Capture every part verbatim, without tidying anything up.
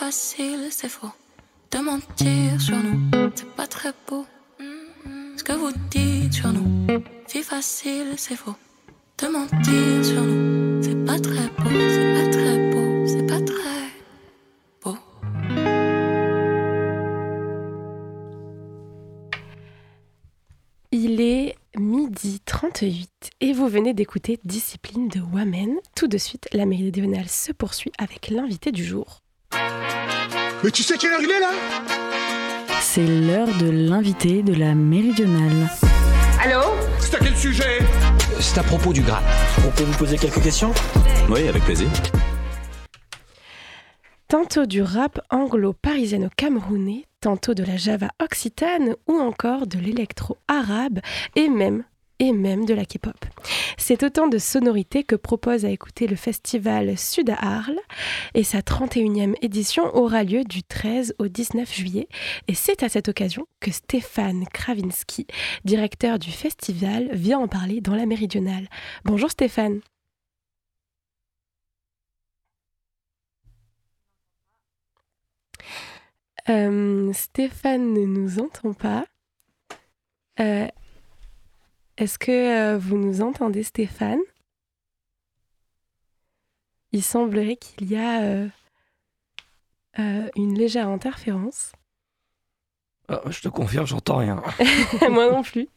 facile, c'est faux. De mentir sur nous, c'est pas très beau. Ce que vous dites sur nous, vie facile, c'est faux. De mentir sur nous, c'est pas très beau, c'est pas très beau, c'est pas très beau. Il est midi trente-huit et vous venez d'écouter Discipline de Wamen. Tout de suite, la méridionale se poursuit avec l'invité du jour. Mais tu sais quelle heure il est là ? C'est l'heure de l'invité de la méridionale. Allô ? C'est à quel sujet ? C'est à propos du Grappe. On peut vous poser quelques questions ? Oui, avec plaisir. Tantôt du rap anglo-parisiano-camerounais, tantôt de la java occitane ou encore de l'électro arabe et même, et même de la K-pop. C'est autant de sonorités que propose à écouter le festival Sud à Arles et sa trente et unième édition aura lieu du treize au dix-neuf juillet et c'est à cette occasion que Stéphane Kravinsky, directeur du festival, vient en parler dans la Méridionale. Bonjour Stéphane. Euh, Stéphane ne nous entend pas. Euh, est-ce que euh, vous nous entendez, Stéphane ? Il semblerait qu'il y a euh, euh, une légère interférence. Oh, je te confirme, j'entends rien. Moi non plus.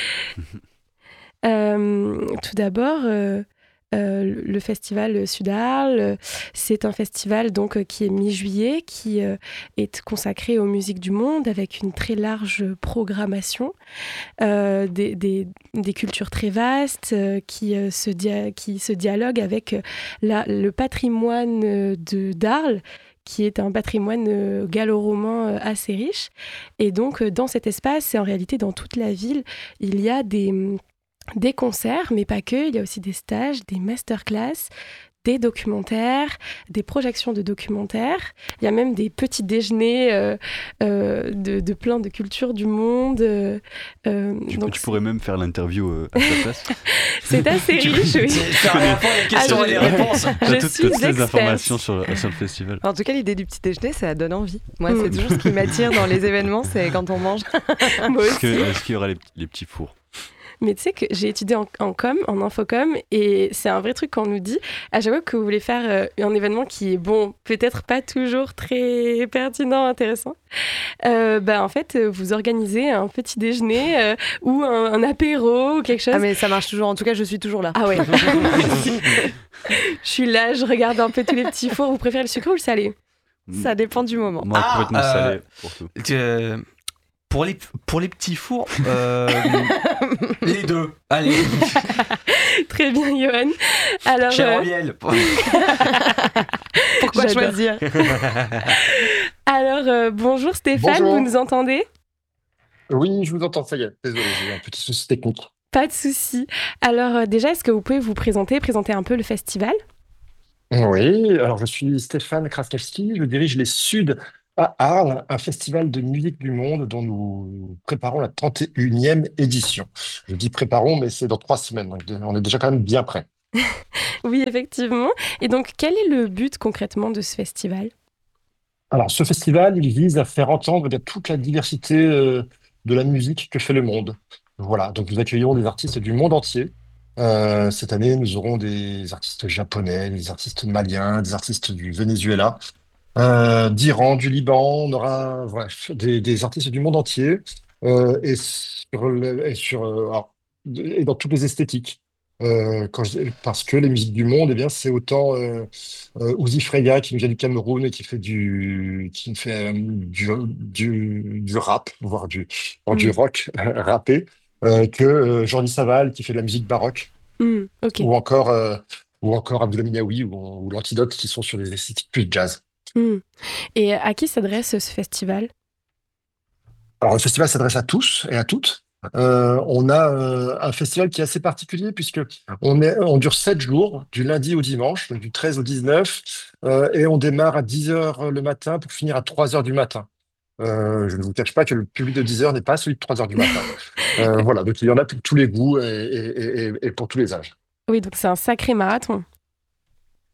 Euh, tout d'abord, euh, euh, le festival Sud à Arles, c'est un festival donc qui est mi-juillet, qui euh, est consacré aux musiques du monde avec une très large programmation, euh, des, des, des cultures très vastes euh, qui, euh, se dia- qui se dialoguent avec la, le patrimoine de d'Arles, qui est un patrimoine euh, gallo-roman euh, assez riche. Et donc, euh, dans cet espace, et en réalité dans toute la ville, il y a des... Des concerts, mais pas que, il y a aussi des stages, des masterclass, des documentaires, des projections de documentaires. Il y a même des petits déjeuners euh, euh, de, de plein de cultures du monde. Euh, tu, donc tu pourrais même faire l'interview euh, à ta place. C'est assez riche, oui. Faire à la fois les questions Ah, et les je- réponses. Je T'as toutes, suis toutes les experte. informations sur, sur le festival. En tout cas, l'idée du petit déjeuner, ça donne envie. Moi, Mm. c'est toujours ce qui m'attire dans les événements, c'est quand on mange. Moi Est-ce, aussi. que- est-ce qu'il y aura les, les petits fours ? Mais tu sais que j'ai étudié en, en com, en infocom, et c'est un vrai truc qu'on nous dit. À chaque fois que vous voulez faire euh, un événement qui est, bon, peut-être pas toujours très pertinent, intéressant, euh, bah, en fait, euh, vous organisez un petit déjeuner euh, ou un, un apéro ou quelque chose. Ah, mais ça marche toujours. En tout cas, je suis toujours là. Ah ouais. Je suis là, je regarde un peu tous les petits fours. Vous préférez le sucré ou le salé ? Ça dépend du moment. Moi, Ah, complètement euh, salé pour tout. Euh, pour, les, pour les petits fours, euh, les deux. Allez, Très bien, Johan. Alors, cher euh, en miel. Pourquoi J'adore. choisir ? alors euh, bonjour Stéphane, Bonjour. vous nous entendez ? Oui, je vous entends, ça y est. Désolé, j'ai eu un petit souci technique. Pas de souci. Alors euh, déjà, est-ce que vous pouvez vous présenter, présenter un peu le festival ? Oui, alors je suis Stéphane Kraskowski, je dirige les Suds à Arles, un festival de musique du monde dont nous préparons la trente et unième édition. Je dis préparons, mais c'est dans trois semaines, donc on est déjà quand même bien prêt. Oui, effectivement. Et donc, quel est le but concrètement de ce festival ? Alors, ce festival, il vise à faire entendre eh bien, toute la diversité euh, de la musique que fait le monde. Voilà, donc nous accueillons des artistes du monde entier. Euh, cette année, nous aurons des artistes japonais, des artistes maliens, des artistes du Venezuela, euh, d'Iran, du Liban. On aura bref, des, des artistes du monde entier euh, et sur, le- et, sur, euh, alors, et dans toutes les esthétiques. Euh, quand je- parce que les musiques du monde, eh bien, c'est autant euh, euh, Uzi Freya qui nous vient du Cameroun et qui fait du, qui me fait euh, du, du, du rap, voire du, voire du Mm. rock rappé, euh, que euh, Jordi Savall qui fait de la musique baroque, Hmm, ok. ou encore, euh, ou encore Abdoulaye Miaoui ou, ou l'Antidote qui sont sur des esthétiques plus jazz. Hmm. Et à qui s'adresse ce festival ? Alors, le festival s'adresse à tous et à toutes. Euh, on a euh, un festival qui est assez particulier puisque on est, on dure sept jours, du lundi au dimanche, donc du treize au dix-neuf, euh, et on démarre à dix heures le matin pour finir à trois heures du matin. Euh, je ne vous cache pas que le public de dix heures n'est pas celui de trois heures du matin. Euh, voilà, donc il y en a pour tous les goûts et, et- et- et pour tous les âges. Oui, donc c'est un sacré marathon.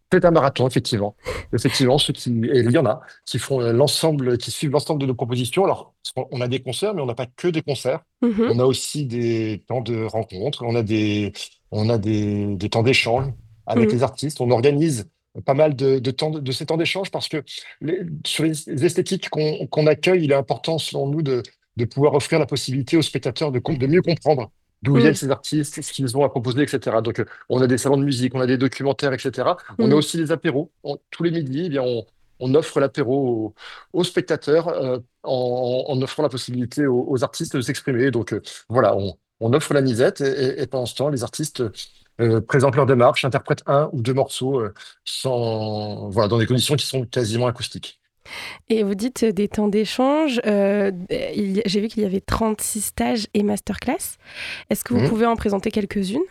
C'est un marathon, effectivement. Effectivement, ceux qui, et il y en a, qui font euh, l'ensemble, qui suivent l'ensemble de nos propositions. Alors, on on a des concerts, mais on n'a pas que des concerts. Mhm. On a aussi des temps de rencontres, on a des, on a des, des temps d'échange avec Mhm. les artistes. On organise pas mal de, de temps de, de ces temps d'échange parce que les- sur les esthétiques qu'on qu'on accueille, il est important, selon nous, de, de pouvoir offrir la possibilité aux spectateurs de, com- de mieux comprendre d'où viennent Mhm. ces artistes, ce qu'ils ont à proposer, et cetera. Donc, euh, on a des salons de musique, on a des documentaires, et cetera. On a Mhm. aussi des apéros. On- tous les midis, eh bien, on, on offre l'apéro aux, aux spectateurs euh, en, en offrant la possibilité aux, aux artistes de s'exprimer. Donc, euh, voilà, on, on offre la misette et, et- et pendant ce temps, les artistes euh, présentent leur démarche, interprètent un ou deux morceaux euh, sans, voilà, dans des conditions qui sont quasiment acoustiques. Et vous dites euh, des temps d'échange. euh, il y- J'ai vu qu'il y avait trente-six stages et masterclass. Est-ce que vous Mhm. pouvez en présenter quelques-unes?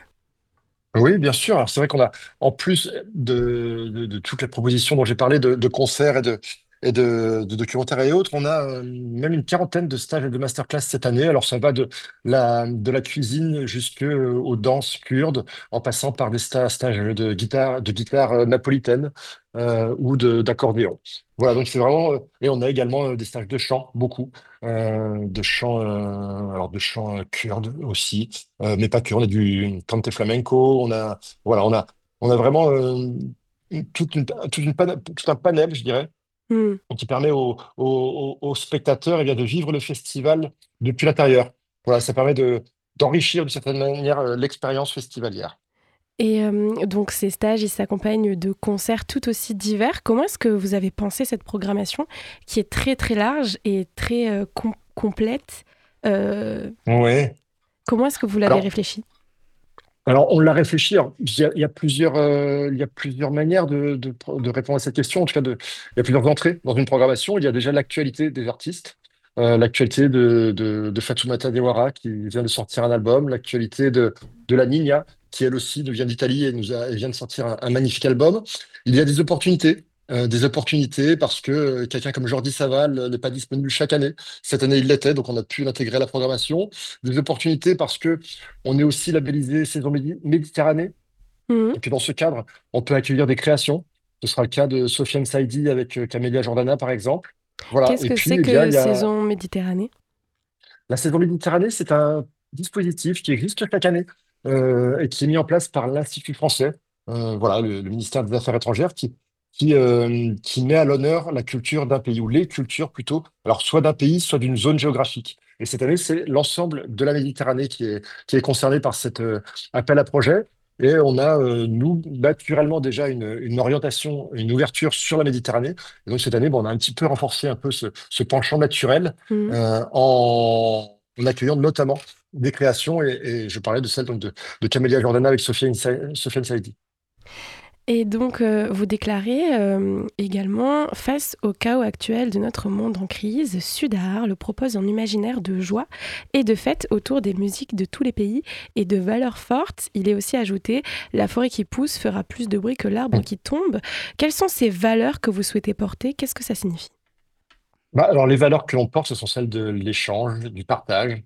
Oui, bien sûr. Alors, c'est vrai qu'on a, en plus de, de, de toutes les propositions dont j'ai parlé, de, de concerts et de, et de, de documentaires et autres, on a euh, même une quarantaine de stages et de masterclass cette année. Alors, ça va de la, de la cuisine jusqu'aux danses kurdes, en passant par des sta- stages de guitare, de guitare euh, napolitaine euh, ou de- d'accordéon. Voilà, donc c'est vraiment. euh, Et on a également euh, des stages de chant, beaucoup, euh, de chant, euh, alors de chant euh, kurde aussi. Euh, mais pas que, on a du cante flamenco, on a, voilà, on a, on a vraiment euh, une- toute une, toute une pana- tout un panel, je dirais, Hmm. qui permet aux, aux, aux- aux spectateurs eh bien, de vivre le festival depuis l'intérieur. Voilà, ça permet de, d'enrichir d'une certaine manière euh, l'expérience festivalière. Et euh, donc ces stages, ils s'accompagnent de concerts tout aussi divers. Comment est-ce que vous avez pensé cette programmation qui est très très large et très euh, com- complète? Euh, Ouais. Comment est-ce que vous l'avez Alors, réfléchi? Alors, on l'a réfléchi. Alors, il y a, il y a plusieurs, euh, il y a plusieurs manières de, de, de répondre à cette question. En tout cas, de, il y a plusieurs entrées dans une programmation. Il y a déjà l'actualité des artistes, euh, l'actualité de, de, de Fatoumata Diawara qui vient de sortir un album, l'actualité de, de La Niña qui elle aussi nous vient d'Italie et nous a, elle vient de sortir un, un magnifique album. Il y a des opportunités. euh, des opportunités parce que euh, quelqu'un comme Jordi Savall euh, n'est pas disponible chaque année. Cette année, il l'était, donc on a pu l'intégrer à la programmation. Des opportunités parce que on est aussi labellisé Saison Médi- Méditerranée. Mhm. Et puis dans ce cadre, on peut accueillir des créations. Ce sera le cas de Sofiane Saïdi avec euh, Camélia Jordana, par exemple. Voilà. Qu'est-ce Et que puis, c'est eh bien, que il y a Saison Méditerranée? la Saison Méditerranée, c'est un dispositif qui existe chaque année euh, et qui est mis en place par l'Institut français, euh, voilà, le, le ministère des Affaires étrangères, qui, qui, euh, qui met à l'honneur la culture d'un pays, ou les cultures plutôt, alors soit d'un pays, soit d'une zone géographique. Et cette année, c'est l'ensemble de la Méditerranée qui est, qui est concerné par cet euh, appel à projet. Et on a, euh, nous, naturellement déjà une, une orientation, une ouverture sur la Méditerranée. Et donc cette année, bon, on a un petit peu renforcé un peu ce, ce penchant naturel Mhm. euh, en, en accueillant notamment des créations, et, et je parlais de celle donc, de, de Camélia Jordana avec Sofiane Sa- Sofiane Saïdi. Et donc, euh, vous déclarez euh, également, face au chaos actuel de notre monde en crise, Sudar le propose un imaginaire de joie et de fête autour des musiques de tous les pays et de valeurs fortes. Il est aussi ajouté, la forêt qui pousse fera plus de bruit que l'arbre qui tombe. Quelles sont ces valeurs que vous souhaitez porter? Qu'est-ce que ça signifie? Bah, alors les valeurs que l'on porte, ce sont celles de l'échange, du partage,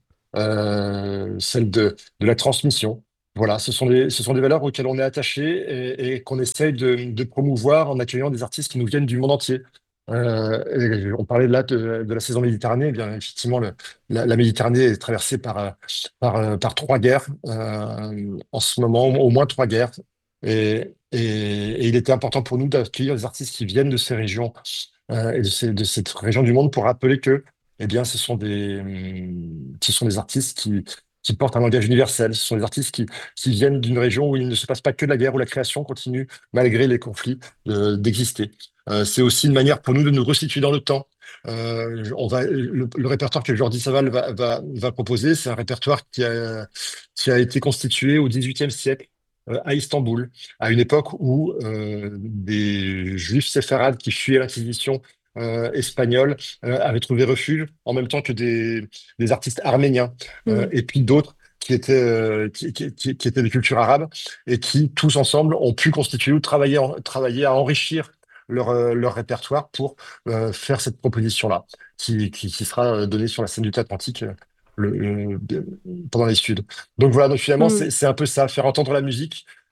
euh, celles de, de la transmission. Voilà, ce sont des, ce sont des valeurs auxquelles on est attaché et, et qu'on essaye de, de promouvoir en accueillant des artistes qui nous viennent du monde entier. Euh, et on parlait là de, de la saison Méditerranée. Eh bien, effectivement, le- la, la Méditerranée est traversée par, euh, par, euh, par trois guerres euh, en ce moment, au moins trois guerres. Et, et, et il était important pour nous d'accueillir des artistes qui viennent de ces régions euh, et de, ces- de cette région du monde pour rappeler que, eh bien, ce sont des, hum, ce sont des artistes qui, qui portent un langage universel. Ce sont des artistes qui, qui viennent d'une région où il ne se passe pas que de la guerre, où la création continue, malgré les conflits, euh, d'exister. Euh, c'est aussi une manière pour nous de nous resituer dans le temps. Euh, on va, le, le répertoire que Jordi Savall va, va, va proposer, c'est un répertoire qui a, qui a été constitué au dix-huitième siècle euh, à Istanbul, à une époque où euh, des juifs séfarades qui fuyaient l'Inquisition euh, espagnole euh, avaient trouvé refuge, en même temps que des, des artistes arméniens, euh, Mhm. et puis d'autres qui étaient, euh, qui, qui, qui- qui étaient de culture arabe, et qui, tous ensemble, ont pu constituer ou travailler, en- travailler à enrichir leur, euh, leur répertoire pour euh, faire cette proposition-là, qui, qui, qui sera euh, donnée sur la scène du Théâtre Antique euh, le, le- pendant les Studs. Donc voilà, donc finalement, Mhm. c'est c'est un peu ça, faire entendre la musique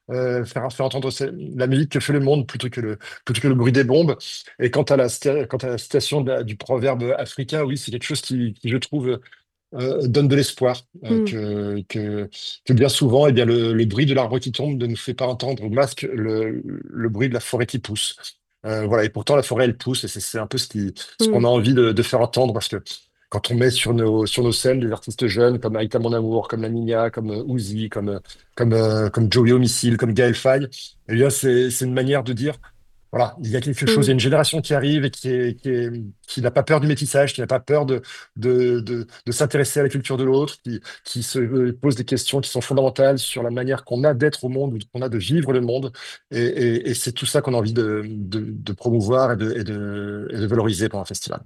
euh, faire, faire entendre ce- la musique que fait le monde plutôt que le, plutôt que le bruit des bombes. Et quant à la, cita- quant à la citation de la- du proverbe africain, oui, c'est quelque chose qui, qui, je trouve, euh, donne de l'espoir. euh, Mm. que, que, que bien souvent, eh bien, le, le bruit de l'arbre qui tombe ne nous fait pas entendre au masque le, le bruit de la forêt qui pousse. Euh, voilà, et pourtant la forêt elle pousse et c'est c'est un peu ce qui ce qu'on Mm. a envie de, de faire entendre parce que quand on met sur nos sur nos scènes des artistes jeunes comme Aïta Mon Amour, comme La Niña, comme euh, Uzi, comme euh, comme euh, comme Joey Homicide, comme Gaël Faye, eh bien c'est c'est une manière de dire voilà, il y a quelque chose, il y Mm. a une génération qui arrive et qui est, qui est, qui n'a pas peur du métissage, qui n'a pas peur de, de, de, de s'intéresser à la culture de l'autre, qui, qui se euh, pose des questions qui sont fondamentales sur la manière qu'on a d'être au monde, ou qu'on a de vivre le monde. Et, et, et c'est tout ça qu'on a envie de, de, de promouvoir et de, et de, et de valoriser pendant le festival.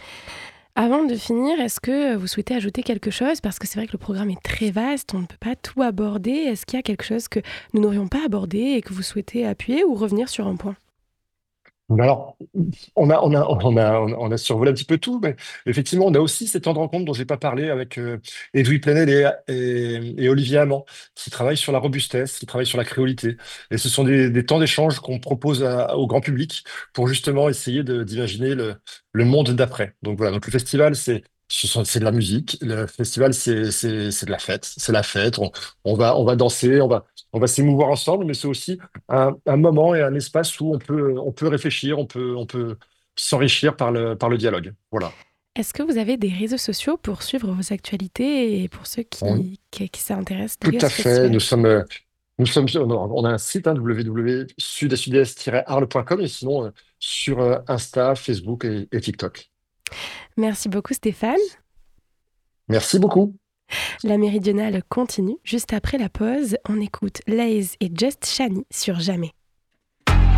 Avant de finir, est-ce que vous souhaitez ajouter quelque chose? Parce que c'est vrai que le programme est très vaste, on ne peut pas tout aborder. Est-ce qu'il y a quelque chose que nous n'aurions pas abordé et que vous souhaitez appuyer ou revenir sur un point? Mais alors, on a, on a, on a, on a survolé un petit peu tout, mais effectivement, on a aussi ces temps de rencontre dont j'ai pas parlé avec euh, Edoui Plenel et, et, et Olivier Amand, qui travaillent sur la robustesse, qui travaillent sur la créolité. Et ce sont des, des temps d'échange qu'on propose à- au grand public pour justement essayer de- d'imaginer le, le monde d'après. Donc voilà, donc le festival, c'est ce sont- c'est de la musique. Le festival, c'est c'est c'est de la fête. C'est la fête. On, on va on va danser, on va on va s'émouvoir ensemble, mais c'est aussi un, un moment et un espace où on peut, on peut réfléchir, on peut, on peut s'enrichir par le, par le dialogue. Voilà. Est-ce que vous avez des réseaux sociaux pour suivre vos actualités et pour ceux On- qui, qui, qui s'intéressent tout liés à à ce fait. festival? Nous sommes, euh, nous sommes, on a on a un site, hein, w w w point sud sud est tiret arles point com et sinon euh, sur euh, Insta, Facebook et, et TikTok. Merci beaucoup Stéphane. Merci beaucoup. La méridionale continue. Juste après la pause, on écoute Laze et Just Shani sur Jamais.